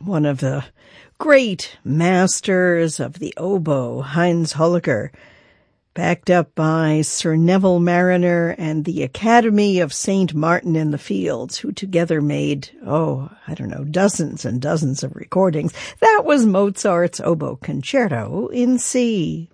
one of the great masters of the oboe, Heinz Holliger, backed up by Sir Neville Marriner and the Academy of St. Martin in the Fields, who together made, dozens and dozens of recordings. That was Mozart's Oboe Concerto in C.